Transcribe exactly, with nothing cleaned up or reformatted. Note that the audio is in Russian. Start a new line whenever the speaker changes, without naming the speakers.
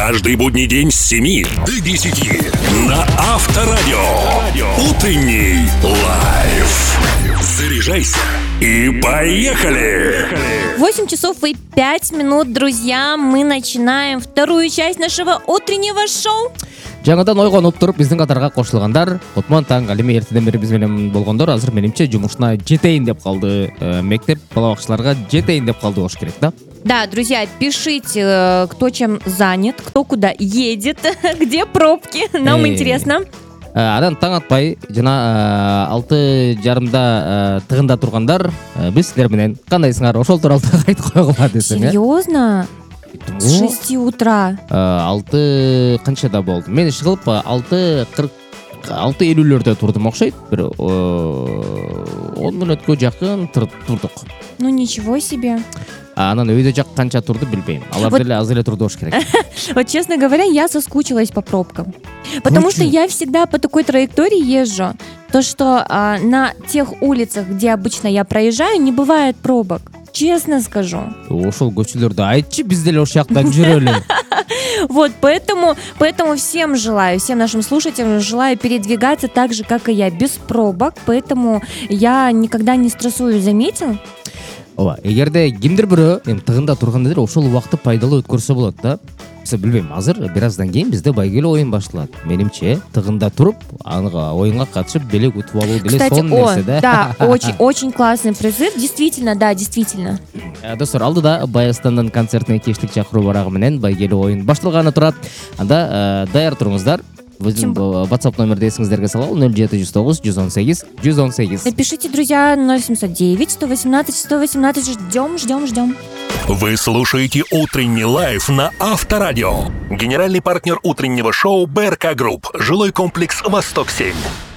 Каждый будний день с семи до десяти на Авторадио. Утренний лайф. Заряжайся и поехали!
восемь часов и пять минут, друзья. Мы начинаем вторую часть нашего утреннего шоу.
Жаңадан ойгонуп туруп биздин катарга кошулгандар, Отман таң алими эртеден бери биз менен болгондор азыр менимче жумушуна жетейин деп калды. Мектеп балабакчыларга жетейин деп калды болуш керек да.
Да, друзья, пишите, кто чем занят, кто куда едет, где пробки. Нам
Эй.
интересно.
Анан таң атпай жана алты жарымда тыгында тургандар, биз силер менен кандайсыңар? Ошол тууралуу айтып койгула десем.
Серьезно? С шести утра.
алты канчада болду? Мен иш кылып алты кырк алты элүүлөрдө турдум окшойт. Бир он мүнөткө жакын турдук.
Ну ничего себе.
Анан өйдө жак канча турду билбейм. Алар деле аз эле турду болуш керек.
Вот честно говоря, я соскучилась по пробкам. Потому что я всегда по такой траектории езжу. То, что а, на тех улицах, где обычно я проезжаю, не бывает пробок. Честно скажу.
Ошол көчөлөрдө айтчы, биз деле ошол жактан жүрөлү.
Вот, поэтому, поэтому всем желаю, всем нашим слушателям желаю передвигаться так же, как и я, без пробок. Поэтому я никогда не стрессую, заметил?
Ооба, эгерде кимдир бирөө эми тыгында турганда деле ошол убакытты пайдалуу өткөрсө болот да. Мен билбейм, азыр бир аздан кийин бизде байгеле оюн башталат. Менимче, тыгында туруп, анга оюнга катышып белек утуп алуу деле сонун нерсе да.
Да, очень, очень классный призыв, действительно, да, действительно.
Достор, алдыда Баястандан концертный кештик чакыруу барагы менен байгеле оюн башталганы турат. Анда даяр туруңуздар. Біздің WhatsApp номерді есіңіздерге салау нөл жети жүз тогуз жүз он сегиз жүз он сегиз.
Напишите, друзья, ноль семьсот девять сто восемнадцать сто восемнадцать. Ждем, ждем, ждем.
Вы слушаете утренний лайф на Авторадио. Генеральный партнер утреннего шоу БРК Групп. Жилой комплекс Восток семь.